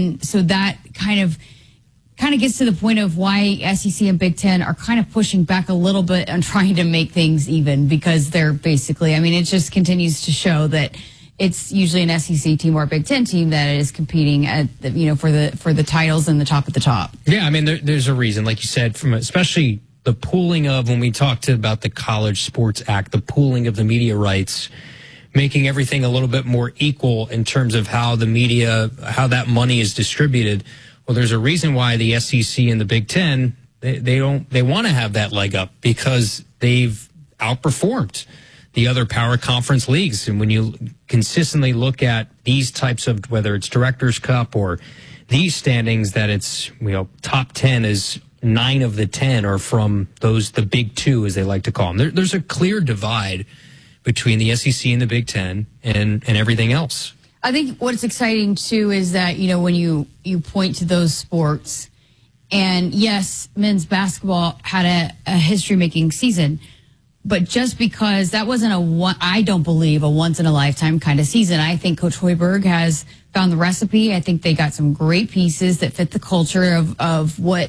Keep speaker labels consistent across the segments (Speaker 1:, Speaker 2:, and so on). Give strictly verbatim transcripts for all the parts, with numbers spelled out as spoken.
Speaker 1: And so that kind of kind of gets to the point of why S E C and Big Ten are kind of pushing back a little bit on trying to make things even, because they're basically, I mean, it just continues to show that it's usually an S E C team or a Big Ten team that is competing at the, you know, for the for the titles and the top at the top.
Speaker 2: Yeah, I mean, there, there's a reason, like you said, from especially the pooling of, when we talked about the College Sports Act, the pooling of the media rights, making everything a little bit more equal in terms of how the media, how that money is distributed. Well, there's a reason why the S E C and the Big Ten, they, they don't, they want to have that leg up because they've outperformed the other power conference leagues. And when you consistently look at these types of, whether it's Directors Cup or these standings, that it's, you know, top ten is nine of the ten are from those, the big two, as they like to call them. There, there's a clear divide between the S E C and the Big Ten and, and everything else.
Speaker 1: I think what's exciting, too, is that, you know, when you, you point to those sports, and yes, men's basketball had a, a history-making season, but just because that wasn't a one, I don't believe, a once-in-a-lifetime kind of season. I think Coach Hoiberg has found the recipe. I think they got some great pieces that fit the culture of, of what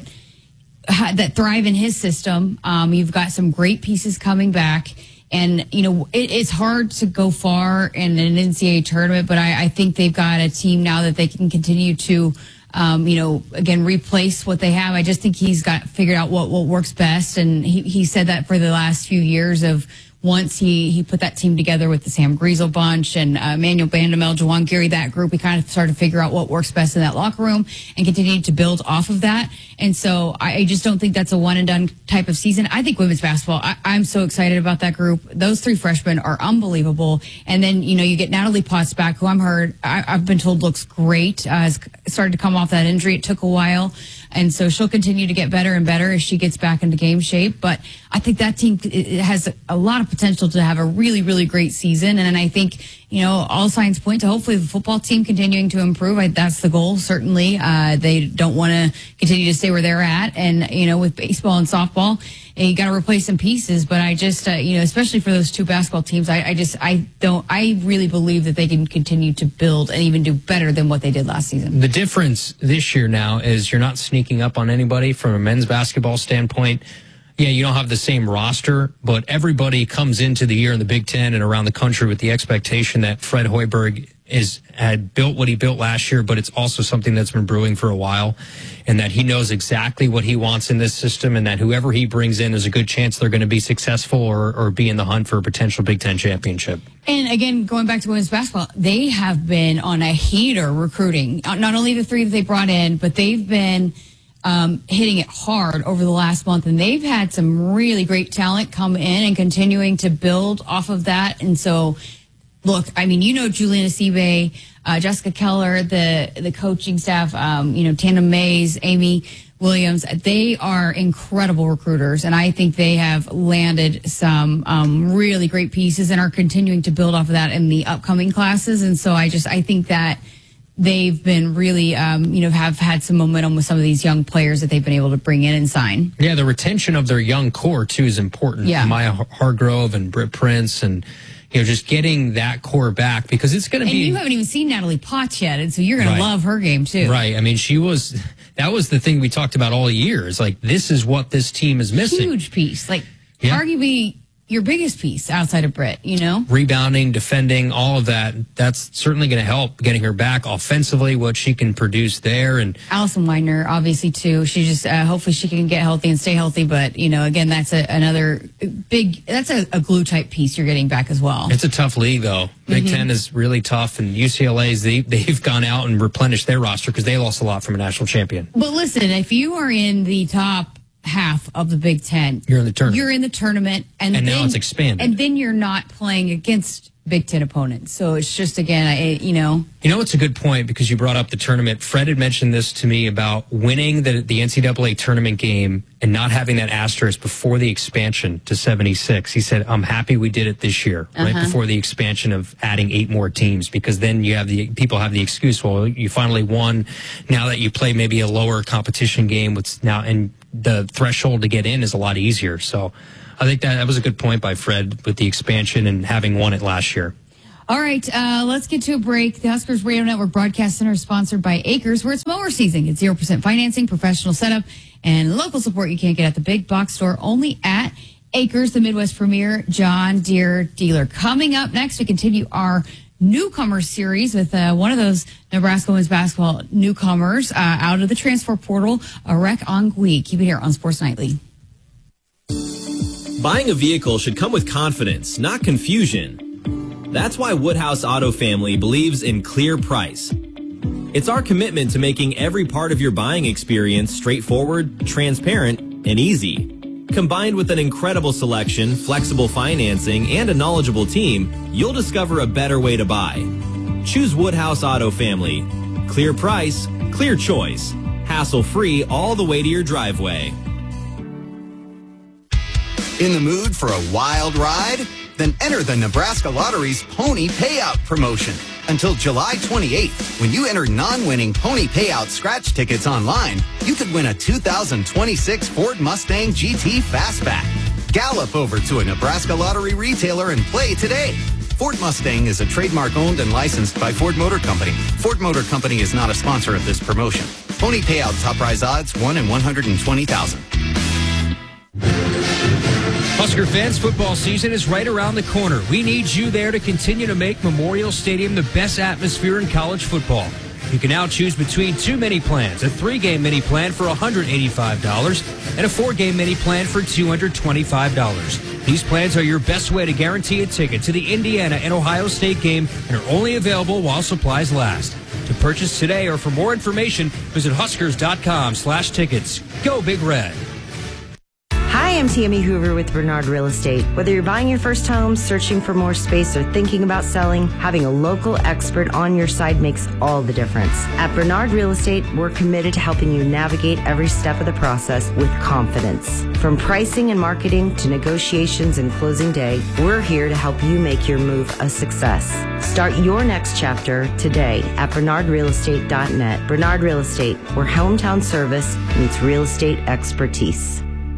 Speaker 1: that thrive in his system. Um, you've got some great pieces coming back. And, you know, it, it's hard to go far in an N C double A tournament, but I, I think they've got a team now that they can continue to, um, you know, again, replace what they have. I just think he's got figured out what, what works best. And he, he said that for the last few years of once he, he put that team together with the Sam Griesel bunch and uh, Emmanuel Bandamel, Jawan Gary, that group, we kind of started to figure out what works best in that locker room and continue to build off of that. And so I, I just don't think that's a one and done type of season. I think women's basketball, I, I'm so excited about that group. Those three freshmen are unbelievable. And then, you know, you get Natalie Potts back, who I'm heard, I, I've been told looks great, uh, has started to come off that injury. It took a while. And so she'll continue to get better and better as she gets back into game shape. But I think that team it has a lot of potential to have a really, really great season. And I think, you know, all signs point to hopefully the football team continuing to improve. I, that's the goal, certainly. Uh, they don't want to continue to stay where they're at. And, you know, with baseball and softball, you got to replace some pieces. But I just, uh, you know, especially for those two basketball teams, I, I just, I don't, I really believe that they can continue to build and even do better than what they did last season.
Speaker 2: The difference this year now is you're not sneaking up on anybody from a men's basketball standpoint. Yeah, you don't have the same roster, but everybody comes into the year in the Big Ten and around the country with the expectation that Fred Hoiberg is had built what he built last year, but it's also something that's been brewing for a while, and that he knows exactly what he wants in this system, and that whoever he brings in, there's a good chance they're going to be successful or, or be in the hunt for a potential Big Ten championship.
Speaker 1: And again, going back to women's basketball, they have been on a heater recruiting. Not only the three that they brought in, but they've been Um, hitting it hard over the last month, and they've had some really great talent come in and continuing to build off of that. And so, look, I mean, you know, Juliana Sibe, uh, Jessica Keller, the the coaching staff, um, you know, Tana Mays, Amy Williams, they are incredible recruiters, and I think they have landed some um, really great pieces and are continuing to build off of that in the upcoming classes. And so, I just I think that they've been really, um, you know, have had some momentum with some of these young players that they've been able to bring in and sign.
Speaker 2: Yeah, the retention of their young core, too, is important.
Speaker 1: Yeah.
Speaker 2: Maya Hargrove and Britt Prince and, you know, just getting that core back, because it's going to be...
Speaker 1: And you haven't even seen Natalie Potts yet, and so you're going
Speaker 2: right.
Speaker 1: to love her game, too.
Speaker 2: Right. I mean, she was... That was the thing we talked about all year. It's like, this is what this team is missing.
Speaker 1: Huge piece. Like,
Speaker 2: yeah.
Speaker 1: arguably your biggest piece outside of Britt, you know?
Speaker 2: Rebounding, defending, all of that. That's certainly going to help getting her back offensively, what she can produce there. And
Speaker 1: Allison Widener, obviously, too. She just, uh, hopefully she can get healthy and stay healthy. But, you know, again, that's a, another big, that's a, a glue type piece you're getting back as well.
Speaker 2: It's a tough league, though. Big mm-hmm. Ten is really tough. And U C L A's, they, they've gone out and replenished their roster because they lost a lot from a national champion.
Speaker 1: But listen, if you are in the top half of the Big Ten,
Speaker 2: you're in the tournament.
Speaker 1: You're in the tournament, and,
Speaker 2: and
Speaker 1: then,
Speaker 2: now it's expanded.
Speaker 1: And then you're not playing against Big Ten opponents. So it's just, again, I, you know.
Speaker 2: You know, it's a good point because you brought up the tournament. Fred had mentioned this to me about winning the, the N C double A tournament game and not having that asterisk before the expansion to seventy-six. He said, I'm happy we did it this year, uh-huh. right before the expansion of adding eight more teams, because then you have the people have the excuse, well, you finally won. Now that you play maybe a lower competition game, with now and the threshold to get in is a lot easier. So I think that, that was a good point by Fred with the expansion and having won it last year.
Speaker 1: All right, uh, let's get to a break. The Huskers Radio Network Broadcast Center is sponsored by Acres, where it's mower season. It's zero percent financing, professional setup, and local support you can't get at the big box store, only at Acres, the Midwest premier John Deere dealer. Coming up next, we continue our newcomer series with uh, one of those Nebraska women's basketball newcomers uh, out of the transfer portal, Arek Ongui. Keep it here on Sports Nightly.
Speaker 3: Buying a vehicle should come with confidence, not confusion. That's why Woodhouse Auto Family believes in clear price. It's our commitment to making every part of your buying experience straightforward, transparent, and easy. Combined with an incredible selection, flexible financing, and a knowledgeable team, you'll discover a better way to buy. Choose Woodhouse Auto Family. Clear price, clear choice. Hassle-free all the way to your driveway.
Speaker 4: In the mood for a wild ride? Then enter the Nebraska Lottery's Pony Payout promotion. Until July twenty-eighth, when you enter non-winning Pony Payout scratch tickets online, you could win a two thousand twenty-six Ford Mustang G T Fastback. Gallop over to a Nebraska Lottery retailer and play today. Ford Mustang is a trademark owned and licensed by Ford Motor Company. Ford Motor Company is not a sponsor of this promotion. Pony Payout top prize odds one in one hundred twenty thousand.
Speaker 2: Husker fans, football season is right around the corner. We need you there to continue to make Memorial Stadium the best atmosphere in college football. You can now choose between two mini plans, a three-game mini plan for one hundred eighty-five dollars and a four-game mini plan for two hundred twenty-five dollars. These plans are your best way to guarantee a ticket to the Indiana and Ohio State game and are only available while supplies last. To purchase today or for more information, visit huskers.com slash tickets. Go Big Red.
Speaker 5: Hi, I'm Tammy Hoover with Bernard Real Estate. Whether you're buying your first home, searching for more space, or thinking about selling, having a local expert on your side makes all the difference. At Bernard Real Estate, we're committed to helping you navigate every step of the process with confidence. From pricing and marketing to negotiations and closing day, we're here to help you make your move a success. Start your next chapter today at bernard real estate dot net. Bernard Real Estate, where hometown service meets real estate expertise.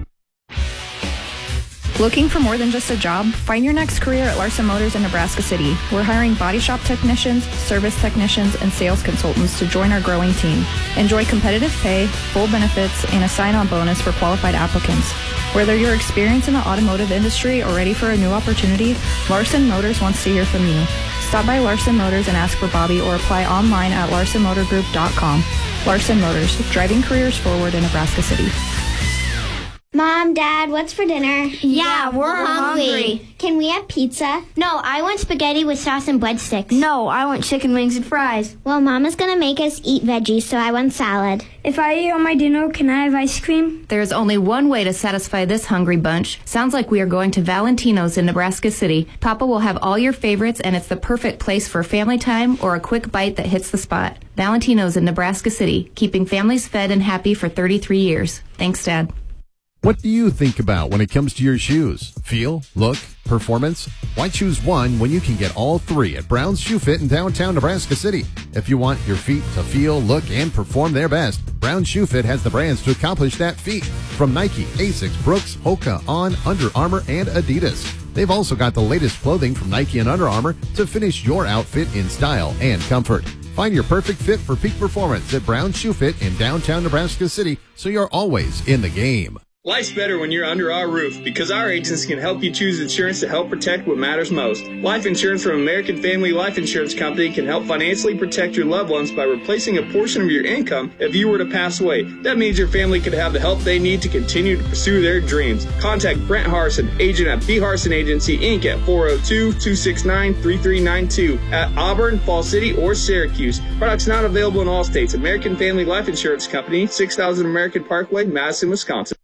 Speaker 6: Looking for more than just a job? Find your next career at Larson Motors in Nebraska City. We're hiring body shop technicians, service technicians, and sales consultants to join our growing team. Enjoy competitive pay, full benefits, and a sign-on bonus for qualified applicants. Whether you're experienced in the automotive industry or ready for a new opportunity, Larson Motors wants to hear from you. Stop by Larson Motors and ask for Bobby or apply online at larson motor group dot com. Larson Motors, driving careers forward in Nebraska City.
Speaker 7: Mom, Dad, what's for dinner?
Speaker 8: Yeah, we're, we're hungry. hungry.
Speaker 7: Can we have pizza?
Speaker 8: No, I want spaghetti with sauce and breadsticks.
Speaker 7: No, I want chicken wings and fries. Well, Mama's going to make us eat veggies, so I want salad.
Speaker 9: If I eat all my dinner, can I have ice cream?
Speaker 10: There's only one way to satisfy this hungry bunch. Sounds like we are going to Valentino's in Nebraska City. Papa will have all your favorites, and it's the perfect place for family time or a quick bite that hits the spot. Valentino's in Nebraska City, keeping families fed and happy for thirty-three years. Thanks, Dad.
Speaker 11: What do you think about when it comes to your shoes? Feel, look, performance? Why choose one when you can get all three at Brown's Shoe Fit in downtown Nebraska City? If you want your feet to feel, look, and perform their best, Brown's Shoe Fit has the brands to accomplish that feat. From Nike, Asics, Brooks, Hoka, On, Under Armour, and Adidas. They've also got the latest clothing from Nike and Under Armour to finish your outfit in style and comfort. Find your perfect fit for peak performance at Brown's Shoe Fit in downtown Nebraska City, so you're always in the game.
Speaker 12: Life's better when you're under our roof because our agents can help you choose insurance to help protect what matters most. Life insurance from American Family Life Insurance Company can help financially protect your loved ones by replacing a portion of your income if you were to pass away. That means your family could have the help they need to continue to pursue their dreams. Contact Brent Harson, agent at B. Harson Agency, Incorporated at four oh two, two six nine, three three nine two at Auburn, Fall City, or Syracuse. Products not available in all states. American Family Life Insurance Company, six thousand American Parkway, Madison, Wisconsin.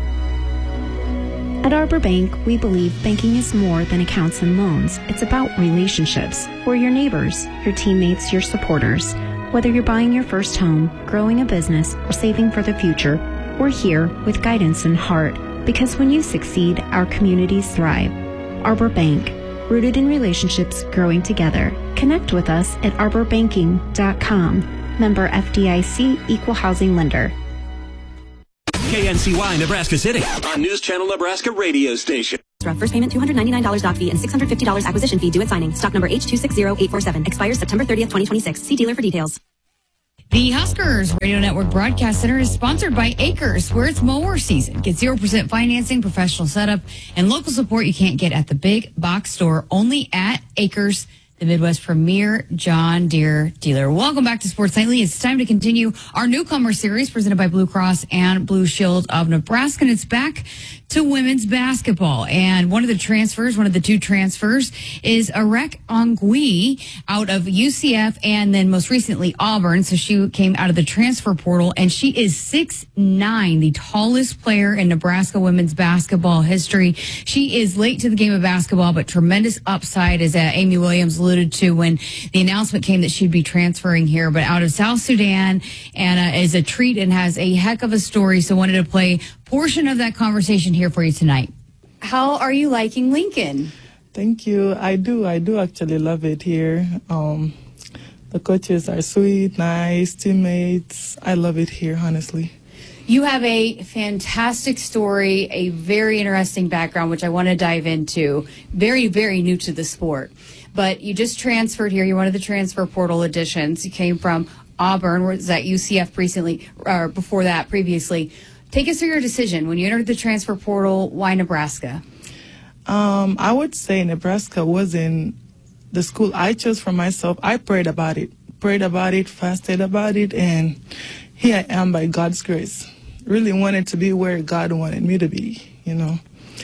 Speaker 13: At Arbor Bank, we believe banking is more than accounts and loans. It's about relationships. We're your neighbors, your teammates, your supporters. Whether you're buying your first home, growing a business, or saving for the future, we're here with guidance and heart. Because when you succeed, our communities thrive. Arbor Bank, rooted in relationships, growing together. Connect with us at arbor banking dot com. Member F D I C, Equal Housing Lender.
Speaker 14: K N C Y Nebraska City on News Channel Nebraska radio station. First payment two hundred ninety-nine dollars doc fee and six hundred fifty dollars acquisition fee due at signing. Stock number H two six zero eight four seven. Expires September thirtieth, twenty twenty-six. See dealer for details.
Speaker 1: The Huskers Radio Network Broadcast Center is sponsored by Acres, where it's mower season. Get zero percent financing, professional setup, and local support you can't get at the big box store, only at Acres, the Midwest premier John Deere dealer. Welcome back to Sports Nightly. It's time to continue our newcomer series presented by Blue Cross and Blue Shield of Nebraska. And it's back to women's basketball. And one of the transfers, one of the two transfers is Arek Ongui out of U C F and then most recently Auburn. So she came out of the transfer portal and she is six nine, the tallest player in Nebraska women's basketball history. She is late to the game of basketball, but tremendous upside, as uh, Amy Williams alluded to when the announcement came that she'd be transferring here, but out of South Sudan, and uh, is a treat and has a heck of a story. So wanted to play portion of that conversation here for you tonight. How are you liking Lincoln?
Speaker 15: Thank you. I do. I do actually love it here. Um, the coaches are sweet, nice, teammates. I love it here, honestly.
Speaker 1: You have a fantastic story, a very interesting background, which I want to dive into. Very, very new to the sport. But you just transferred here. You're one of the transfer portal additions. You came from Auburn, was at U C F recently, or before that, previously. Take us through your decision. When you entered the transfer portal, why Nebraska?
Speaker 15: Um, I would say Nebraska wasn't the school I chose for myself. I prayed about it, prayed about it, fasted about it, and here I am by God's grace. Really wanted to be where God wanted me to be, you know.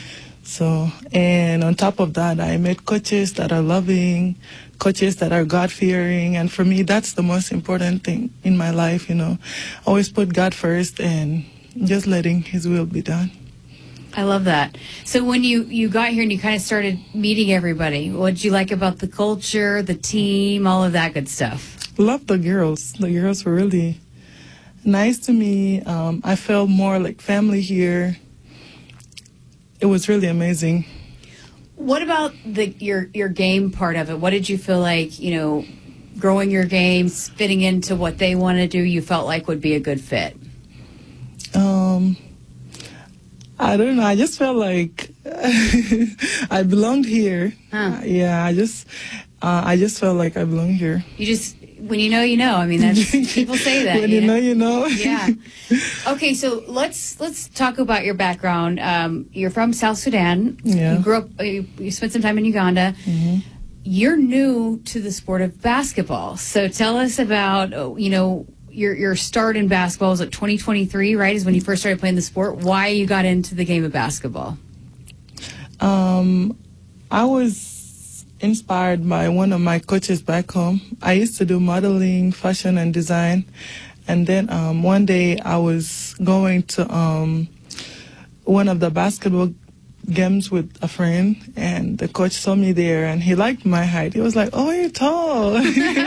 Speaker 15: So, and on top of that, I met coaches that are loving, coaches that are God-fearing, and for me, that's the most important thing in my life, you know. Always put God first and just letting His will be done.
Speaker 1: I love that. So when you, you got here and you kind of started meeting everybody, what did you like about the culture, the team, all of that good stuff?
Speaker 15: Love the girls. The girls were really nice to me. Um, I felt more like family here. It was really amazing.
Speaker 1: What about the your your game part of it? What did you feel like, you know, growing your game, fitting into what they want to do, you felt like would be a good fit?
Speaker 15: Um, I don't know. I just felt like I belonged here. Huh. Uh, yeah, I just uh, I just felt like I belonged here.
Speaker 1: You just, when you know, you know. I mean, that's, people say that.
Speaker 15: When you know, you know.
Speaker 1: Yeah. Okay, so let's let's talk about your background. Um, you're from South Sudan.
Speaker 15: Yeah.
Speaker 1: You grew up. You, you spent some time in Uganda.
Speaker 15: Mm-hmm.
Speaker 1: You're new to the sport of basketball. So tell us about, you know, your your start in basketball. Was it twenty twenty-three, right? Is when you first started playing the sport. Why you got into the game of basketball?
Speaker 15: Um, I was inspired by one of my coaches back home. I used to do modeling, fashion, and design. And then um, one day I was going to um, one of the basketball games with a friend, and the coach saw me there, and he liked my height. He was like, "Oh, you're tall."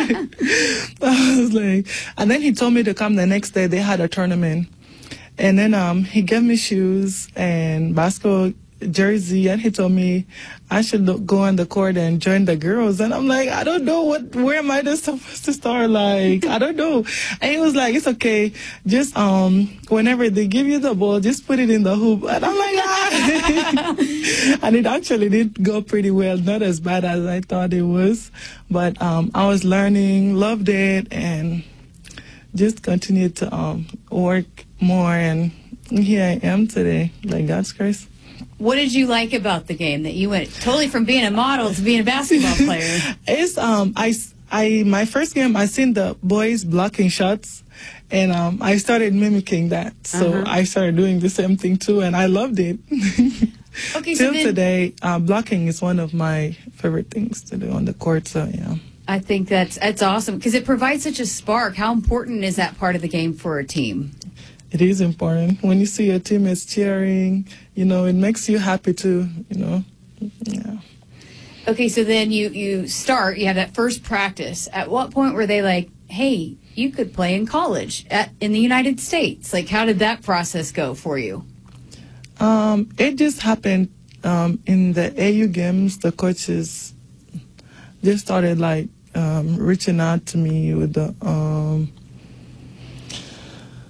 Speaker 15: I was like, and then he told me to come the next day. They had a tournament, and then um, he gave me shoes and basketball jersey, and he told me I should look, go on the court and join the girls. And I'm like, I don't know what, where am I just supposed to start? Like, I don't know. And he was like, it's okay. Just um, whenever they give you the ball, just put it in the hoop. And I'm like, ah. And it actually did go pretty well. Not as bad as I thought it was. But um, I was learning, loved it, and just continued to um, work more. And here I am today, by God's grace.
Speaker 1: What did you like about the game that you went totally from being a model to being a basketball player?
Speaker 15: It's um I, I my first game I seen the boys blocking shots, and um I started mimicking that. So uh-huh. I started doing the same thing too, and I loved it.
Speaker 1: Okay,
Speaker 15: Till
Speaker 1: so then,
Speaker 15: today, uh, blocking is one of my favorite things to do on the court. So yeah.
Speaker 1: I think that's that's awesome because it provides such a spark. How important is that part of the game for a team?
Speaker 15: It is important. When you see your teammates cheering, you know, it makes you happy too, you know. Yeah.
Speaker 1: Okay, so then you, you start, you have that first practice. At what point were they like, hey, you could play in college at, in the United States? Like, how did that process go for you?
Speaker 15: Um, it just happened um, in the A U games. The coaches just started, like, um, reaching out to me with the... Um,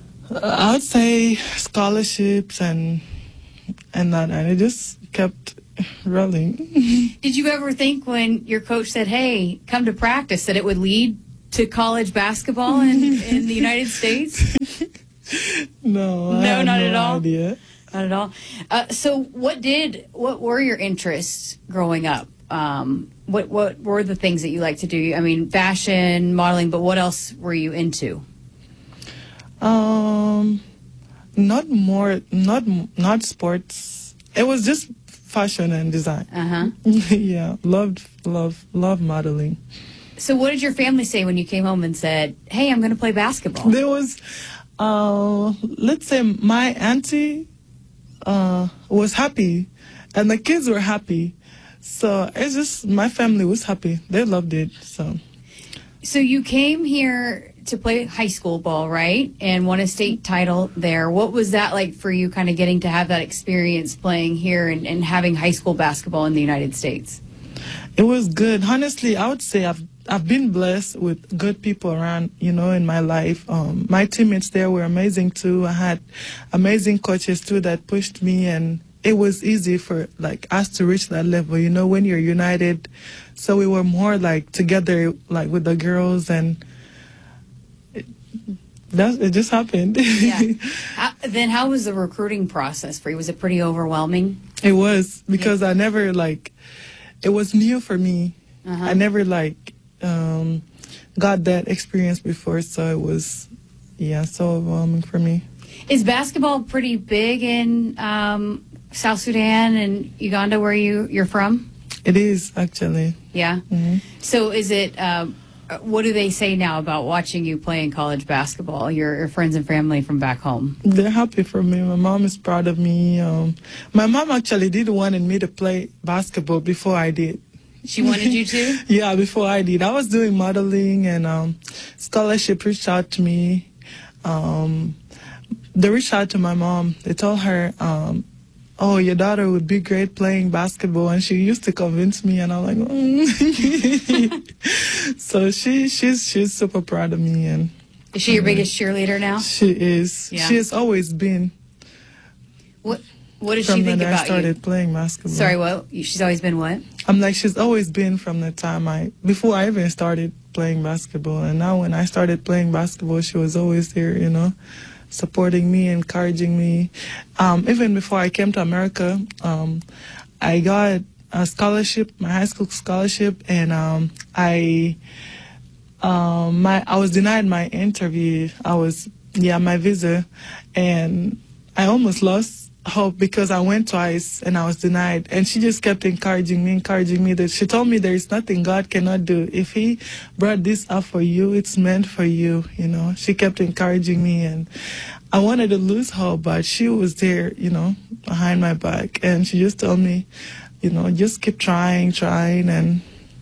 Speaker 15: I would say scholarships and and that, and it just kept Really.
Speaker 1: Did you ever think when your coach said, hey, come to practice, that it would lead to college basketball in, in the United States?
Speaker 15: No, I
Speaker 1: no,
Speaker 15: had
Speaker 1: not
Speaker 15: no
Speaker 1: at all.
Speaker 15: idea.
Speaker 1: Not at all. Uh, so, what did what were your interests growing up? Um, what what were the things that you like to do? I mean, fashion, modeling, but what else were you into?
Speaker 15: Um, not more, not not sports. It was just fashion and design.
Speaker 1: Uh huh.
Speaker 15: Yeah, loved, love, love modeling.
Speaker 1: So, what did your family say when you came home and said, "Hey, I'm going to play basketball"?
Speaker 15: There was, uh, let's say, my auntie uh, was happy, and the kids were happy. So it's just my family was happy. They loved it. So,
Speaker 1: so you came here to play high school ball, right? And won a state title there. What was that like for you, kind of getting to have that experience playing here and, and having high school basketball in the United States?
Speaker 15: It was good. Honestly, I would say I've I've been blessed with good people around, you know, in my life. Um, my teammates there were amazing too. I had amazing coaches too that pushed me, and it was easy for like us to reach that level, you know, when you're united. So we were more like together, like with the girls, and it, that, it just happened.
Speaker 1: Yeah. How, then how was the recruiting process for you? Was it pretty overwhelming?
Speaker 15: It was, because yeah. I never like, it was new for me. Uh-huh. I never like um, got that experience before, so it was, yeah, so overwhelming for me.
Speaker 1: Is basketball pretty big in um, South Sudan and Uganda, where you, you're from?
Speaker 15: It is, actually.
Speaker 1: Yeah?
Speaker 15: Mm-hmm.
Speaker 1: So is it, um, what do they say now about watching you playing college basketball, your, your friends and family from back home?
Speaker 15: They're happy for me. My mom is proud of me. Um, my mom actually did wanted me to play basketball before I did.
Speaker 1: She wanted you to?
Speaker 15: Yeah, before I did. I was doing modeling, and um, scholarship reached out to me. Um, they reached out to my mom. They told her, um, oh, your daughter would be great playing basketball, and she used to convince me, and I'm like, mm. So she she's she's super proud of me. And
Speaker 1: is she your um, biggest cheerleader now?
Speaker 15: She is. Yeah. She has always been.
Speaker 1: What What does she think about you?
Speaker 15: From when I started playing basketball.
Speaker 1: Sorry, what? She's always been what?
Speaker 15: I'm like, she's always been from the time I, before I even started playing basketball. And now when I started playing basketball, she was always there, you know, supporting me, encouraging me. Um, even before I came to America, um, I got a scholarship, my high school scholarship, and um, I, um, my, I was denied my interview. I was, yeah, my visa, and I almost lost hope because I went twice and I was denied. And she just kept encouraging me, encouraging me. That she told me there is nothing God cannot do. If He brought this up for you, it's meant for you. You know, she kept encouraging me, and I wanted to lose hope, but she was there, you know, behind my back, and she just told me, you know, just keep trying, trying, and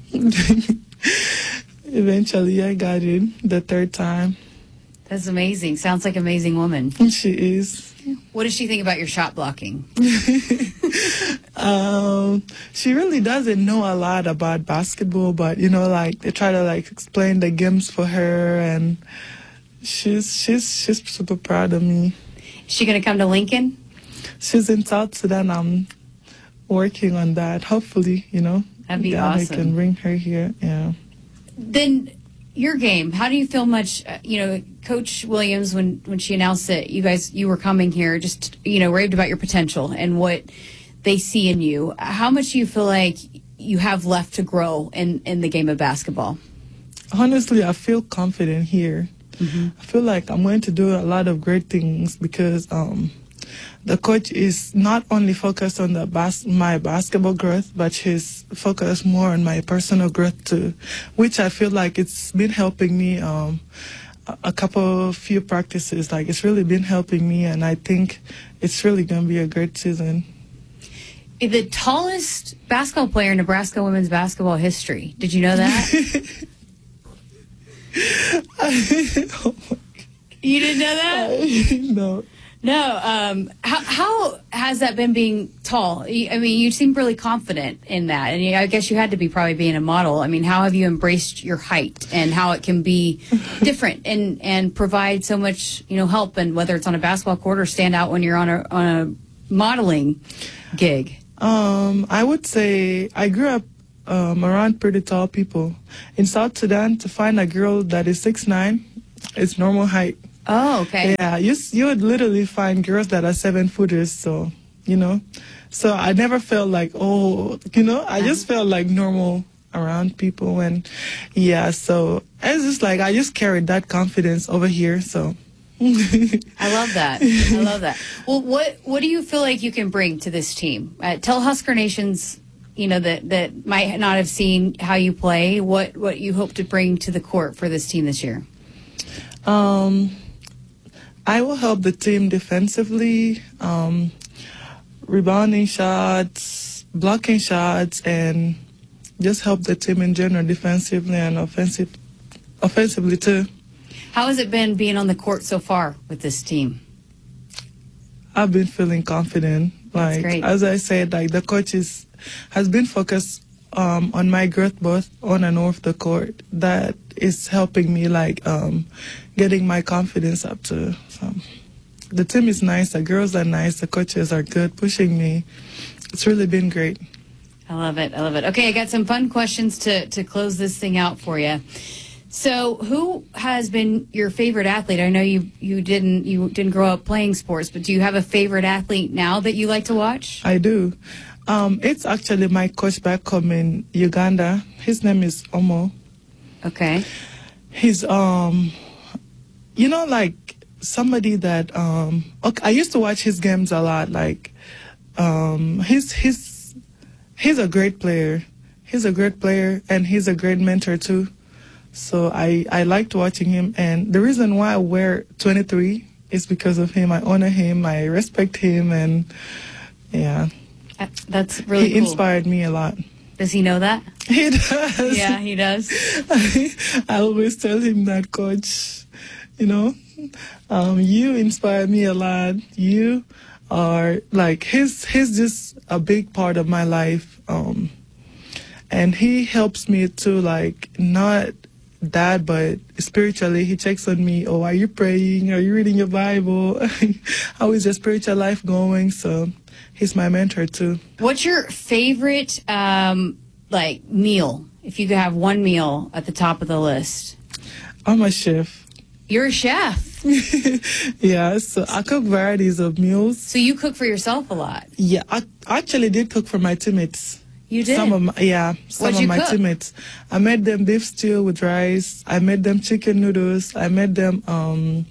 Speaker 15: eventually I got in the third time.
Speaker 1: That's amazing. Sounds like an amazing woman.
Speaker 15: She is.
Speaker 1: What does she think about your shot blocking?
Speaker 15: um, she really doesn't know a lot about basketball, but, you know, like, they try to, like, explain the games for her, and she's she's she's super proud of me.
Speaker 1: Is she going to come to Lincoln?
Speaker 15: She's in South Sudan. I'm working on that. Hopefully, you know.
Speaker 1: That'd be
Speaker 15: God,
Speaker 1: awesome.
Speaker 15: I can bring her here, yeah.
Speaker 1: Then your game, how do you feel much, uh, you know, Coach Williams, when, when she announced that you guys, you were coming here, just, you know, raved about your potential and what they see in you. How much do you feel like you have left to grow in, in the game of basketball?
Speaker 15: Honestly, I feel confident here.
Speaker 1: Mm-hmm.
Speaker 15: I feel like I'm going to do a lot of great things because um, the coach is not only focused on the bas- my basketball growth, but she's focused more on my personal growth too, which I feel like it's been helping me um, a, a couple, few practices. Like, it's really been helping me, and I think it's really going to be a great season.
Speaker 1: The tallest basketball player in Nebraska women's basketball history. Did you know that?
Speaker 15: Oh
Speaker 1: you didn't know that?
Speaker 15: No.
Speaker 1: No. Um, how, how has that been being tall? I mean, you seem really confident in that. And I guess you had to be probably being a model. I mean, how have you embraced your height and how it can be different and, and provide so much, you know, help, and whether it's on a basketball court or stand out when you're on a, on a modeling gig?
Speaker 15: Um, I would say I grew up um, around pretty tall people. In South Sudan, to find a girl that is six nine, it's normal height.
Speaker 1: Oh, okay.
Speaker 15: Yeah, you you would literally find girls that are seven footers. So, you know, so I never felt like, oh, you know, I just felt like normal around people. And yeah, so it's just like I just carried that confidence over here. So
Speaker 1: I love that. I love that. Well, what what do you feel like you can bring to this team? Uh, tell Husker Nations, you know, that that might not have seen how you play, what what you hope to bring to the court for this team this year.
Speaker 15: Um. I will help the team defensively, um, rebounding shots, blocking shots, and just help the team in general defensively and offensive, offensively too.
Speaker 1: How has it been being on the court so far with this team?
Speaker 15: I've been feeling confident.
Speaker 1: That's
Speaker 15: like
Speaker 1: great.
Speaker 15: As I said, like the coach is, has been focused um, on my growth both on and off the court. That is helping me like um, getting my confidence up to. So the team is nice, the girls are nice, the coaches are good, pushing me. It's really been great.
Speaker 1: I love it. I love it. Okay, I got some fun questions to, to close this thing out for you. So, who has been your favorite athlete? I know you, you didn't you didn't grow up playing sports, but do you have a favorite athlete now that you like to watch?
Speaker 15: I do. Um, it's actually my coach back home in Uganda. His name is Omo.
Speaker 1: Okay.
Speaker 15: He's um, you know, like somebody that um, okay, I used to watch his games a lot. Like, um, he's he's he's a great player. He's a great player, and he's a great mentor too. So I I liked watching him, and the reason why I wear twenty-three is because of him. I honor him, I respect him, and yeah,
Speaker 1: that's really
Speaker 15: he
Speaker 1: cool.
Speaker 15: inspired me a lot.
Speaker 1: Does he know that?
Speaker 15: He does.
Speaker 1: Yeah, he does.
Speaker 15: I, I always tell him that, Coach. You know, um, you inspire me a lot. You are like he's he's just a big part of my life, um, and he helps me to like not that, but spiritually he checks on me. Oh, are you praying? Are you reading your Bible? How is your spiritual life going? So he's my mentor too.
Speaker 1: What's your favorite um, like meal? If you could have one meal at the top of the list.
Speaker 15: I'm a chef.
Speaker 1: You're a chef.
Speaker 15: Yeah, so I cook varieties of meals.
Speaker 1: So you cook for yourself a lot?
Speaker 15: Yeah, I actually did cook for my teammates.
Speaker 1: You did?
Speaker 15: Some of my, yeah, some
Speaker 1: What'd
Speaker 15: of
Speaker 1: you
Speaker 15: my
Speaker 1: cook?
Speaker 15: teammates. I made them beef stew with rice. I made them chicken noodles. I made them um,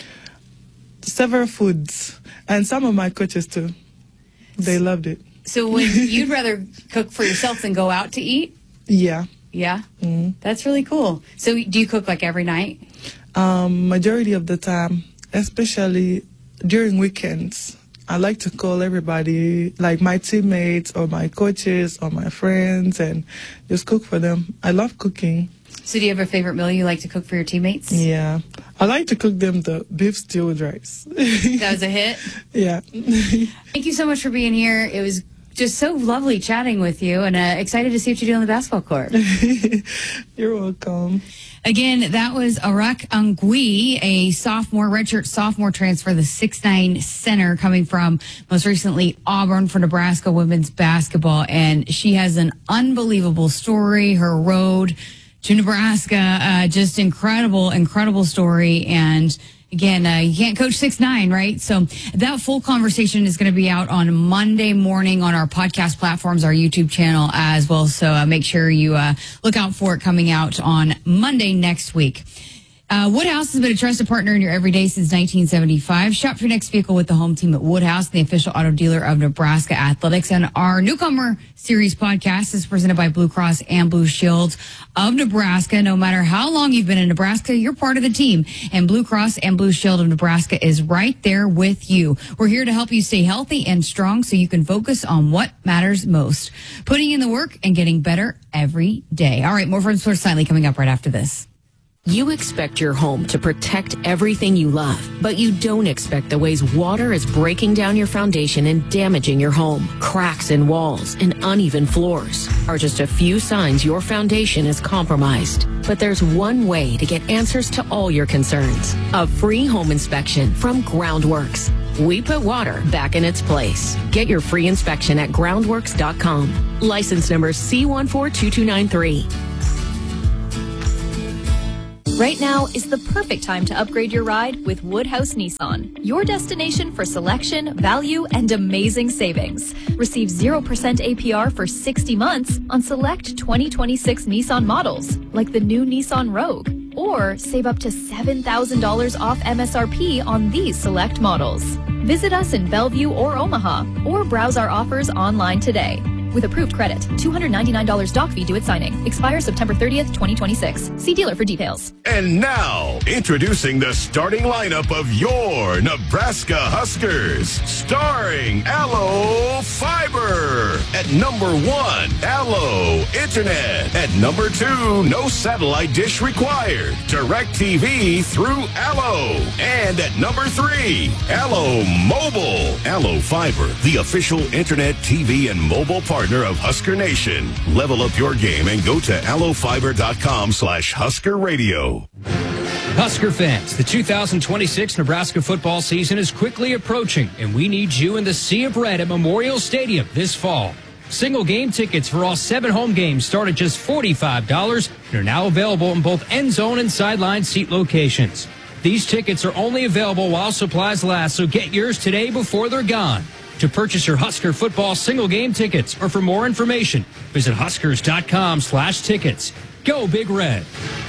Speaker 15: several foods. And some of my coaches too. They loved it.
Speaker 1: So when you'd rather cook for yourself than go out to eat?
Speaker 15: Yeah.
Speaker 1: Yeah?
Speaker 15: Mm-hmm.
Speaker 1: That's really cool. So do you cook like every night?
Speaker 15: Um, majority of the time, especially during weekends, I like to call everybody, like my teammates or my coaches or my friends, and just cook for them. I love cooking.
Speaker 1: So do you have a favorite meal you like to cook for your teammates?
Speaker 15: Yeah. I like to cook them the beef stew with rice.
Speaker 1: That was a hit?
Speaker 15: Yeah.
Speaker 1: Thank you so much for being here. It was just so lovely chatting with you, and uh, excited to see what you do on the basketball court.
Speaker 15: You're welcome.
Speaker 1: Again, that was Arak Angui, a sophomore, redshirt sophomore transfer, the six nine center coming from most recently Auburn for Nebraska women's basketball. And she has an unbelievable story. Her road to Nebraska, uh, just incredible, incredible story. And again, uh, you can't coach six nine, right? So that full conversation is going to be out on Monday morning on our podcast platforms, our YouTube channel as well. So uh, make sure you uh, look out for it coming out on Monday next week. Uh, Woodhouse has been a trusted partner in your everyday since nineteen seventy-five. Shop your next vehicle with the home team at Woodhouse, the official auto dealer of Nebraska Athletics. And our Newcomer Series podcast is presented by Blue Cross and Blue Shield of Nebraska. No matter how long you've been in Nebraska, you're part of the team. And Blue Cross and Blue Shield of Nebraska is right there with you. We're here to help you stay healthy and strong so you can focus on what matters most. Putting in the work and getting better every day. All right, more from Sports Nightly coming up right after this.
Speaker 16: You expect your home to protect everything you love, but you don't expect the ways water is breaking down your foundation and damaging your home. Cracks in walls and uneven floors are just a few signs your foundation is compromised. But there's one way to get answers to all your concerns. A free home inspection from Groundworks. We put water back in its place. Get your free inspection at groundworks dot com. License number C one four two two nine three.
Speaker 17: Right now is the perfect time to upgrade your ride with Woodhouse Nissan, your destination for selection, value, and amazing savings. Receive zero percent A P R for sixty months on select twenty twenty-six Nissan models, like the new Nissan Rogue, or save up to seven thousand dollars off M S R P on these select models. Visit us in Bellevue or Omaha, or browse our offers online today. With approved credit, two hundred ninety-nine dollars doc fee due at signing. Expires September thirtieth, twenty twenty-six. See dealer for details.
Speaker 18: And now, introducing the starting lineup of your Nebraska Huskers. Starring Allo Fiber. At number one, Allo Internet. At number two, no satellite dish required. DirecTV through Allo. And at number three, Allo Mobile. Allo Fiber, the official internet, T V, and mobile partner of Husker Nation. Level up your game and go to allo fiber dot com slash Husker Radio.
Speaker 2: Husker fans, the two thousand twenty-six Nebraska football season is quickly approaching, and we need you in the Sea of Red at Memorial Stadium this fall. Single game tickets for all seven home games start at just forty-five dollars and are now available in both end zone and sideline seat locations. These tickets are only available while supplies last, so get yours today before they're gone. To purchase your Husker football single game tickets or for more information, visit huskers dot com slash tickets. Go Big Red.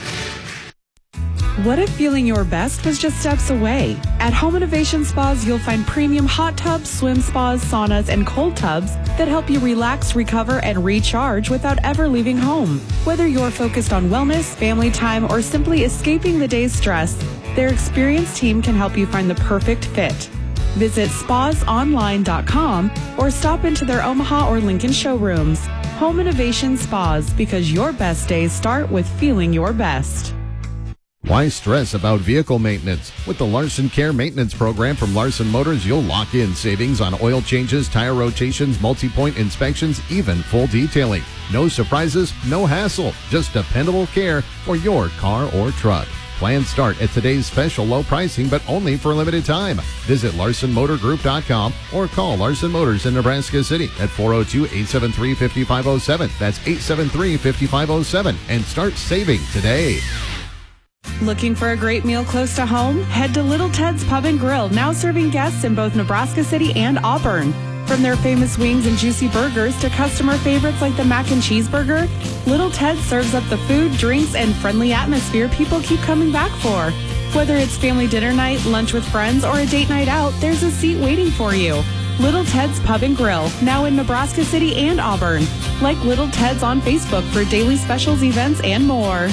Speaker 19: What if feeling your best was just steps away? At Home Innovation Spas, you'll find premium hot tubs, swim spas, saunas, and cold tubs that help you relax, recover, and recharge without ever leaving home. Whether you're focused on wellness, family time, or simply escaping the day's stress, their experienced team can help you find the perfect fit. Visit spas online dot com or stop into their Omaha or Lincoln showrooms. Home Innovation Spas, because your best days start with feeling your best.
Speaker 11: Why stress about vehicle maintenance? With the Larson Care Maintenance Program from Larson Motors, you'll lock in savings on oil changes, tire rotations, multi-point inspections, even full detailing. No surprises, no hassle, just dependable care for your car or truck. Plans start at today's special low pricing, but only for a limited time. Visit larson motor group dot com or call Larson Motors in Nebraska City at four oh two, eight seven three, five five oh seven. That's eight seven three, five five oh seven. And start saving today.
Speaker 19: Looking for a great meal close to home? Head to Little Ted's Pub and Grill, now serving guests in both Nebraska City and Auburn. From their famous wings and juicy burgers to customer favorites like the mac and cheese burger, Little Ted serves up the food, drinks, and friendly atmosphere people keep coming back for. Whether it's family dinner night, lunch with friends, or a date night out, there's a seat waiting for you. Little Ted's Pub and Grill, now in Nebraska City and Auburn. Like Little Ted's on Facebook for daily specials, events, and more.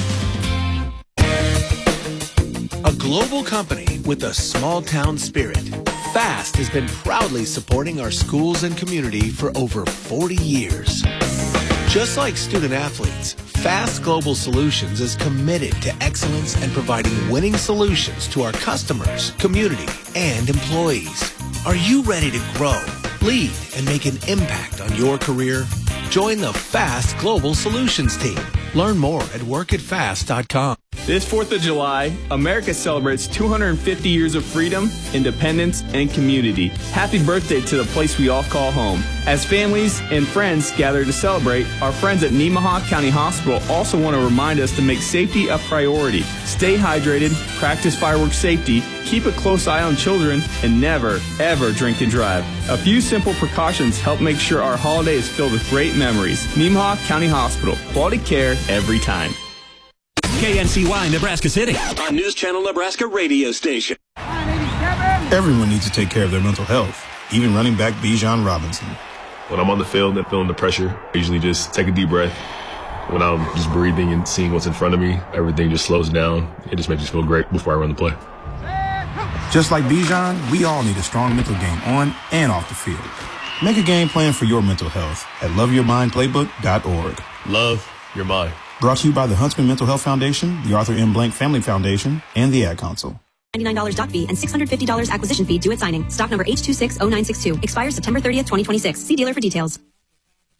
Speaker 20: A global company with a small town spirit, FAST has been proudly supporting our schools and community for over forty years. Just like student athletes, FAST Global Solutions is committed to excellence and providing winning solutions to our customers, community, and employees. Are you ready to grow, lead, and make an impact on your career? Join the FAST Global Solutions team. Learn more at work at fast dot com.
Speaker 12: This fourth of July, America celebrates two hundred fifty years of freedom, independence, and community. Happy birthday to the place we all call home. As families and friends gather to celebrate, our friends at Nemaha County Hospital also want to remind us to make safety a priority. Stay hydrated, practice fireworks safety, keep a close eye on children, and never, ever drink and drive. A few simple precautions help make sure our holiday is filled with great memories. Nemaha County Hospital. Quality care every time.
Speaker 21: K N C Y Nebraska City, a News Channel Nebraska radio station.
Speaker 22: Everyone needs to take care of their mental health, even running back Bijan Robinson.
Speaker 23: When I'm on the field and feeling the pressure, I usually just take a deep breath. When I'm just breathing and seeing what's in front of me, everything just slows down. It just makes me feel great before I run the play.
Speaker 22: Just like Bijan, we all need a strong mental game on and off the field. Make a game plan for your mental health at love your mind playbook dot org.
Speaker 23: Love your mind.
Speaker 22: Brought to you by the Huntsman Mental Health Foundation, the Arthur M. Blank Family Foundation, and the Ad Council.
Speaker 14: ninety-nine dollars doc fee and six hundred fifty dollars acquisition fee due at signing. Stock number H two six zero nine six two. Expires September thirtieth, twenty twenty-six. See dealer for details.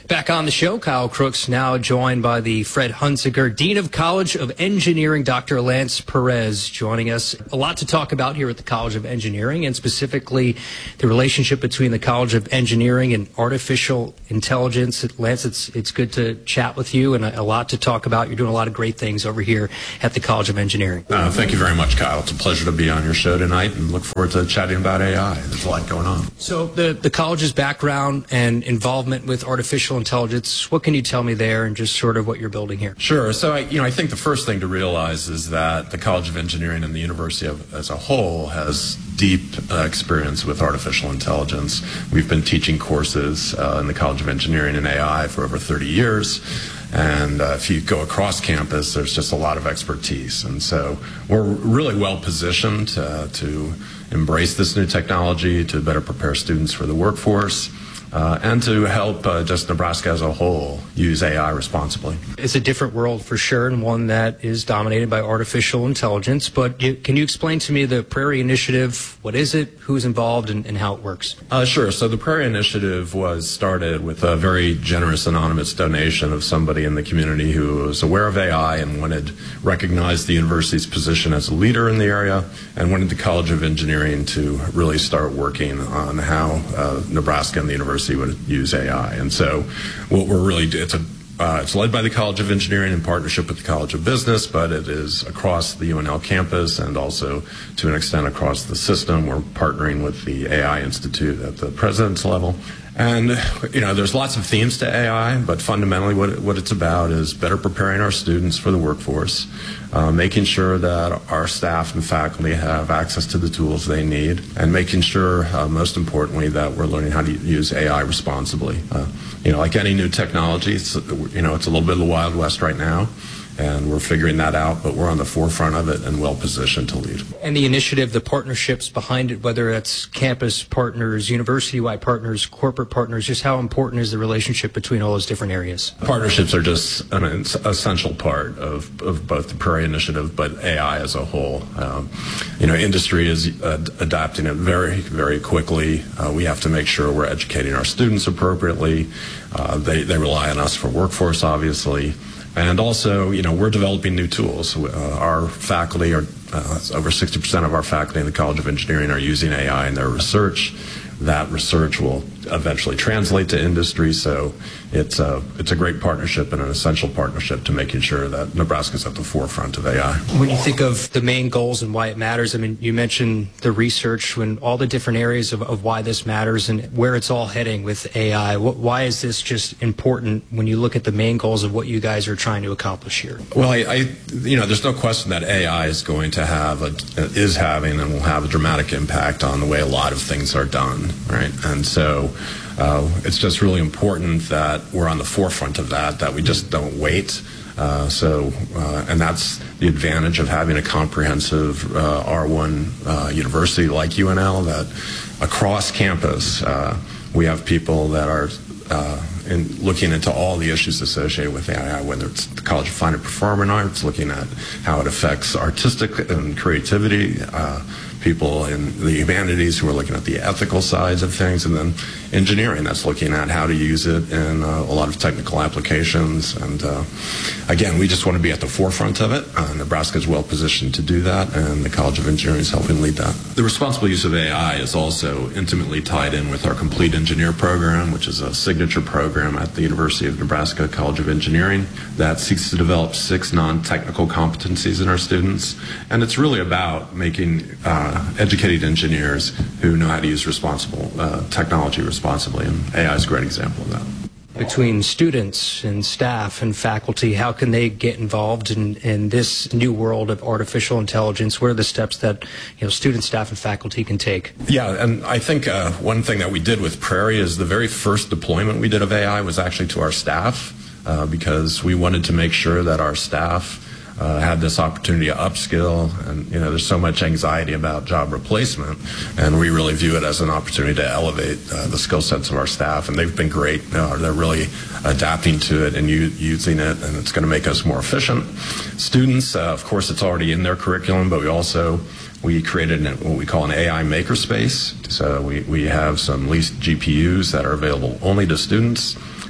Speaker 2: Back on the show, Kyle Crooks now joined by the Fred Hunziker, Dean of College of Engineering, Doctor Lance Perez, joining us. A lot to talk about here at the College of Engineering, and specifically the relationship between the College of Engineering and artificial intelligence. Lance, it's it's good to chat with you, and a, a lot to talk about. You're doing a lot of great things over here at the College of Engineering.
Speaker 3: Uh, thank you very much, Kyle. It's a pleasure to be on your show tonight, and look forward to chatting about A I. There's a lot going on.
Speaker 2: So the, the college's background and involvement with artificial intelligence, what can you tell me there and just sort of what you're building here?
Speaker 3: Sure. So, I, you know, I think the first thing to realize is that the College of Engineering and the university of, as a whole has deep uh, experience with artificial intelligence. We've been teaching courses uh, in the College of Engineering and A I for over thirty years. And uh, if you go across campus, there's just a lot of expertise. And so we're really well positioned uh, to embrace this new technology, to better prepare students for the workforce, Uh, and to help uh, just Nebraska as a whole use A I responsibly.
Speaker 2: It's a different world for sure, and one that is dominated by artificial intelligence. But you, can you explain to me the Prairie Initiative? What is it? Who's involved, and, and how it works?
Speaker 3: Uh, sure. So the Prairie Initiative was started with a very generous anonymous donation of somebody in the community who was aware of A I and wanted to recognize the university's position as a leader in the area, and wanted the College of Engineering to really start working on how uh, Nebraska and the university would use A I. And so what we're really doing, it's a Uh, it's led by the College of Engineering in partnership with the College of Business, but it is across the U N L campus and also to an extent across the system. We're partnering with the A I Institute at the president's level. And, you know, there's lots of themes to A I, but fundamentally what, it, what it's about is better preparing our students for the workforce, uh, making sure that our staff and faculty have access to the tools they need, and making sure, uh, most importantly, that we're learning how to use A I responsibly. Uh, you know, like any new technology, it's, you know, it's a little bit of the Wild West right now, and we're figuring that out, but we're on the forefront of it and well positioned to lead.
Speaker 2: And the initiative, the partnerships behind it, whether that's campus partners, university-wide partners, corporate partners, just how important is the relationship between all those different areas?
Speaker 3: Partnerships are just an essential part of, of both the Prairie Initiative, but A I as a whole. Um, you know, industry is uh, adapting it very, very quickly. Uh, we have to make sure we're educating our students appropriately. Uh, they, they rely on us for workforce, obviously. And also, you know, we're developing new tools. Uh, our faculty, are uh, over sixty percent of our faculty in the College of Engineering are using A I in their research. That research will eventually translate to industry, so it's a, it's a great partnership and an essential partnership to making sure that Nebraska's at the forefront of A I.
Speaker 2: When you think of the main goals and why it matters, I mean, you mentioned the research and all the different areas of, of why this matters and where it's all heading with A I. What, why is this just important when you look at the main goals of what you guys are trying to accomplish here?
Speaker 3: Well, I, I you know, there's no question that A I is going to have, a, is having and will have a dramatic impact on the way a lot of things are done, right? And so uh, it's just really important that we're on the forefront of that, that we just don't wait. Uh, so, uh, and that's the advantage of having a comprehensive uh, R one uh, university like U N L, that across campus uh, we have people that are uh, in looking into all the issues associated with A I, whether it's the College of Fine and Performing Arts, looking at how it affects artistic and creativity, uh, people in the humanities who are looking at the ethical sides of things, and then engineering that's looking at how to use it in uh, a lot of technical applications. And uh, again, we just want to be at the forefront of it. Uh, Nebraska is well positioned to do that, and the College of Engineering is helping lead that. The responsible use of A I is also intimately tied in with our Complete Engineer program, which is a signature program at the University of Nebraska College of Engineering that seeks to develop six non-technical competencies in our students. And it's really about making uh, educated engineers who know how to use responsible uh, technology responsibly, and A I is a great example of that.
Speaker 2: Between students and staff and faculty, how can they get involved in, in this new world of artificial intelligence? What are the steps that, you know, students, staff, and faculty can take?
Speaker 3: Yeah, and I think uh, one thing that we did with Prairie is the very first deployment we did of A I was actually to our staff, uh, because we wanted to make sure that our staff Uh, had this opportunity to upskill. And you know, there's so much anxiety about job replacement, and we really view it as an opportunity to elevate uh, the skill sets of our staff, and they've been great. Uh, they're really adapting to it and u- using it, and it's going to make us more efficient. Students, uh, of course, it's already in their curriculum, but we also we created an, what we call an A I makerspace. So we, we have some leased G P Us that are available only to students,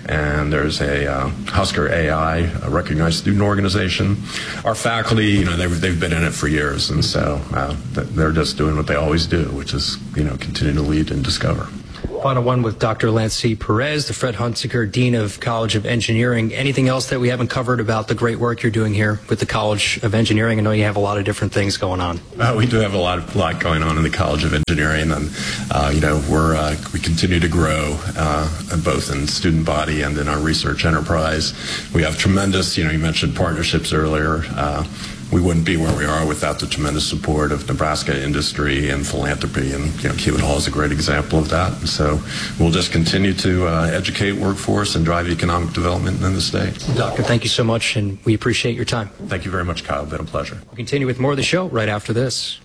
Speaker 3: and there's a uh, Husker A I, a recognized student organization. Our faculty, you know, they've, they've been in it for years, and so uh, they're just doing what they always do, which is, you know, continue to lead and discover.
Speaker 2: Final one with Doctor Lance Perez, the Fred Hunziker Dean of College of Engineering. Anything else that we haven't covered about the great work you're doing here with the College of Engineering? I know you have a lot of different things going on.
Speaker 3: Uh, we do have a lot, of, lot going on in the College of Engineering, and uh, you know we're uh, we continue to grow uh, both in student body and in our research enterprise. We have tremendous, you know, you mentioned partnerships earlier. Uh, We wouldn't be where we are without the tremendous support of Nebraska industry and philanthropy, and you know, Kiewit Hall is a great example of that. So we'll just continue to uh, educate workforce and drive economic development in the state.
Speaker 2: Doctor, thank you so much, and we appreciate your time.
Speaker 3: Thank you very much, Kyle. It's been a pleasure.
Speaker 2: We'll continue with more of the show right after this.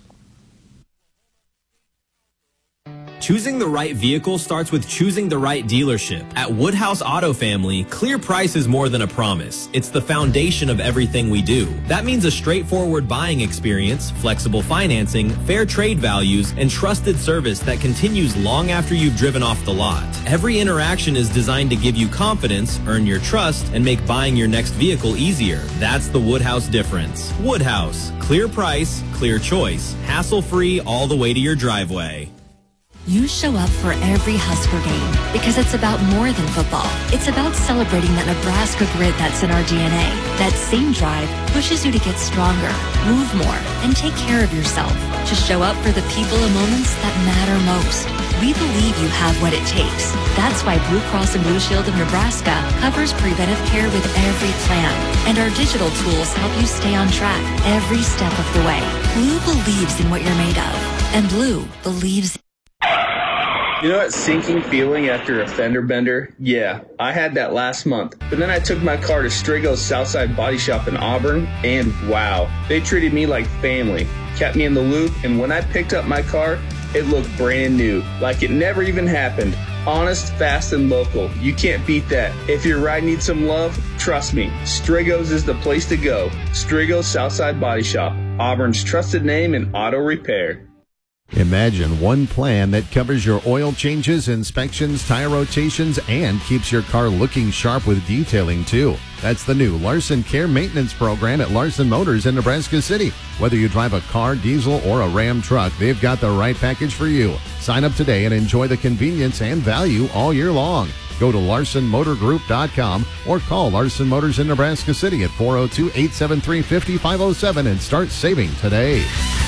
Speaker 4: Choosing the right vehicle starts with choosing the right dealership. At Woodhouse Auto Family, clear price is more than a promise. It's the foundation of everything we do. That means a straightforward buying experience, flexible financing, fair trade values, and trusted service that continues long after you've driven off the lot. Every interaction is designed to give you confidence, earn your trust, and make buying your next vehicle easier. That's the Woodhouse difference. Woodhouse. Clear price, clear choice. Hassle-free all the way to your driveway.
Speaker 5: You show up for every Husker game because it's about more than football. It's about celebrating that Nebraska grit that's in our D N A. That same drive pushes you to get stronger, move more, and take care of yourself. To show up for the people and moments that matter most. We believe you have what it takes. That's why Blue Cross and Blue Shield of Nebraska covers preventive care with every plan. And our digital tools help you stay on track every step of the way. Blue believes in what you're made of. And Blue believes in
Speaker 12: You know that sinking feeling after a fender bender? Yeah, I had that last month. But then I took my car to Strigo's Southside Body Shop in Auburn, and wow, they treated me like family, kept me in the loop, and when I picked up my car, it looked brand new, like it never even happened. Honest, fast, and local. You can't beat that. If your ride needs some love, trust me, Strigo's is the place to go. Strigo's Southside Body Shop, Auburn's trusted name in auto repair.
Speaker 11: Imagine one plan that covers your oil changes, inspections, tire rotations, and keeps your car looking sharp with detailing, too. That's the new Larson Care Maintenance Program at Larson Motors in Nebraska City. Whether you drive a car, diesel, or a Ram truck, they've got the right package for you. Sign up today and enjoy the convenience and value all year long. Go to larson motor group dot com or call Larson Motors in Nebraska City at four oh two, eight seven three, five five oh seven and start saving today.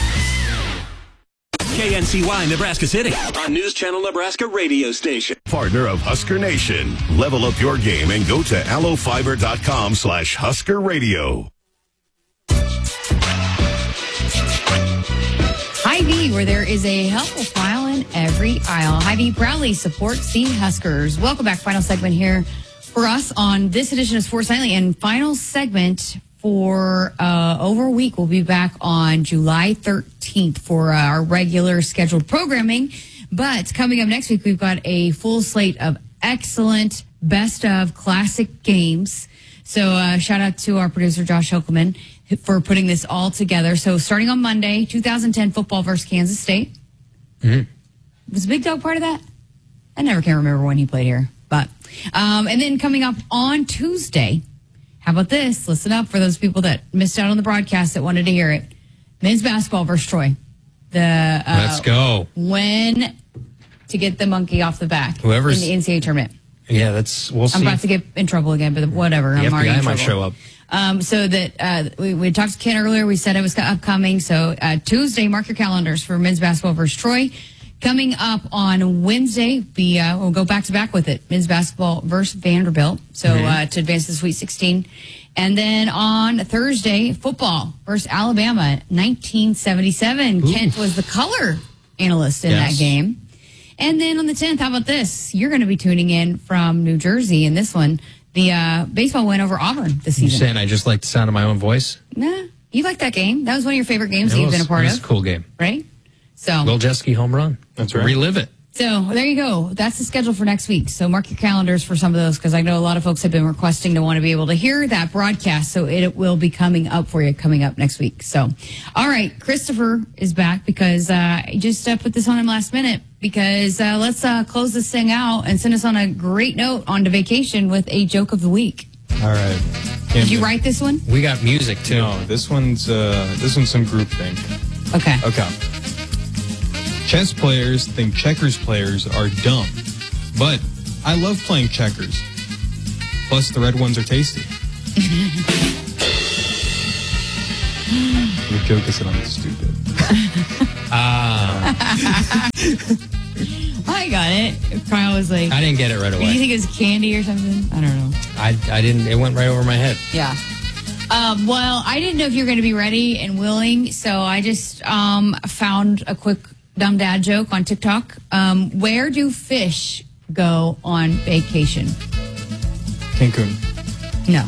Speaker 21: K N C Y Nebraska City, a News Channel Nebraska radio station.
Speaker 18: Partner of Husker Nation. Level up your game and go to allo fiber dot com slash Husker Radio.
Speaker 1: Hy-Vee, where there is a helpful file in every aisle. Hy-Vee proudly supports the Huskers. Welcome back. Final segment here for us on this edition of Sports Nightly, and final segment for uh, over a week. We'll be back on July thirteenth for uh, our regular scheduled programming. But coming up next week, we've got a full slate of excellent best of classic games. So uh, shout out to our producer, Josh Hilkelman, for putting this all together. So starting on Monday, two thousand ten football versus Kansas State.
Speaker 2: Mm-hmm.
Speaker 1: Was Big Dog part of that? I never can remember when he played here. But um, and then coming up on Tuesday, how about this? Listen up for those people that missed out on the broadcast that wanted to hear it. Men's basketball versus Troy. The uh,
Speaker 2: Let's go.
Speaker 1: Win to get the monkey off the back
Speaker 2: Whoever's,
Speaker 1: in the N C double A tournament.
Speaker 2: Yeah, that's we'll see.
Speaker 1: I'm about to get in trouble again, but whatever.
Speaker 2: The
Speaker 1: I'm
Speaker 2: F B I
Speaker 1: already in trouble.
Speaker 2: might show up.
Speaker 1: Um, so that uh, we, we talked to Ken earlier. We said it was upcoming. So uh, Tuesday, mark your calendars for men's basketball versus Troy. Coming up on Wednesday, we, uh, we'll go back to back with it. Men's basketball versus Vanderbilt. So mm-hmm. uh, to advance to the Sweet sixteen. And then on Thursday, football versus Alabama, nineteen seventy-seven. Ooh. Kent was the color analyst in yes. that game. And then on the tenth, how about this? You're going to be tuning in from New Jersey in this one. The uh, baseball win over Auburn this season.
Speaker 2: You saying I just like the sound of my own voice?
Speaker 1: Nah, you like that game. That was one of your favorite games
Speaker 2: it
Speaker 1: that
Speaker 2: was,
Speaker 1: you've been a part
Speaker 2: it was
Speaker 1: of.
Speaker 2: a cool game.
Speaker 1: Right? So
Speaker 2: Will Jeske home run.
Speaker 6: That's right.
Speaker 2: Relive it.
Speaker 1: So there you go. That's the schedule for next week. So mark your calendars for some of those because I know a lot of folks have been requesting to want to be able to hear that broadcast. So it will be coming up for you coming up next week. So, all right, Christopher is back because uh, I just uh, put this on him last minute because uh, let's uh, close this thing out and send us on a great note on to vacation with a joke of the week.
Speaker 6: All right.
Speaker 1: Did you write this one?
Speaker 2: We got music too.
Speaker 6: No, this one's uh, this one's some group thing.
Speaker 1: Okay.
Speaker 6: Okay. Chess players think checkers players are dumb, but I love playing checkers. Plus, the red ones are tasty. The joke is that I'm stupid.
Speaker 2: Ah.
Speaker 1: I got it. Kyle was like,
Speaker 2: I didn't get it right away.
Speaker 1: Do you think it was candy or something? I don't know.
Speaker 2: I, I didn't. It went right over my head.
Speaker 1: Yeah. Um, well, I didn't know if you were going to be ready and willing, so I just um, found a quick dumb dad joke on TikTok. Um, where do fish go on vacation?
Speaker 6: Cancun.
Speaker 1: No.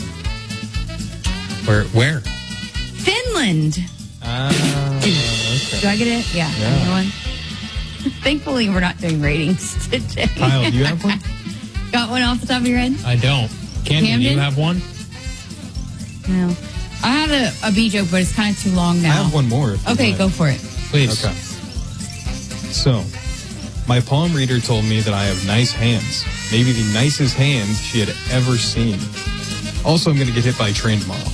Speaker 2: Where? Where?
Speaker 1: Finland.
Speaker 6: Ah. Uh, okay.
Speaker 1: Do I get it? Yeah.
Speaker 6: Yeah.
Speaker 1: Anyone? Thankfully, we're not doing ratings today.
Speaker 6: Kyle, do you have one?
Speaker 1: Got one off the top of your head?
Speaker 2: I don't. Camden, do you have one?
Speaker 1: No. I had a, a B joke, but it's kind of too long now.
Speaker 6: I have one more.
Speaker 1: Okay, go for it.
Speaker 2: Please.
Speaker 6: Okay. So, my palm reader told me that I have nice hands. Maybe the nicest hands she had ever seen. Also, I'm going to get hit by a train tomorrow.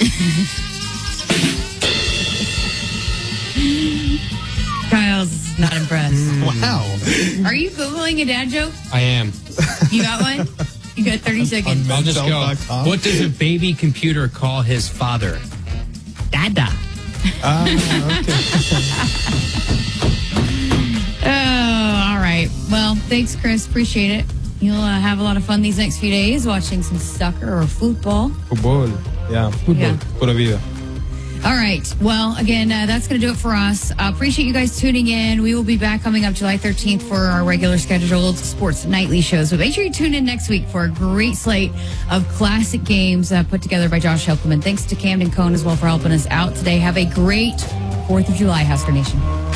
Speaker 1: Kyle's not impressed.
Speaker 6: Wow.
Speaker 1: Are you Googling a dad joke?
Speaker 2: I am.
Speaker 1: You got one? You got thirty seconds.
Speaker 2: I'll just go. What does a baby computer call his father? Dada.
Speaker 6: Ah, okay.
Speaker 1: Oh, all right. Well, thanks, Chris. Appreciate it. You'll uh, have a lot of fun these next few days watching some soccer or football.
Speaker 6: Football. Yeah, football.
Speaker 1: Yeah.
Speaker 6: Pura vida.
Speaker 1: All right. Well, again, uh, that's going to do it for us. Uh, appreciate you guys tuning in. We will be back coming up July thirteenth for our regular scheduled sports nightly shows. But make sure you tune in next week for a great slate of classic games uh, put together by Josh Helpman. Thanks to Camden Cohn as well for helping us out today. Have a great fourth of July, Husker Nation.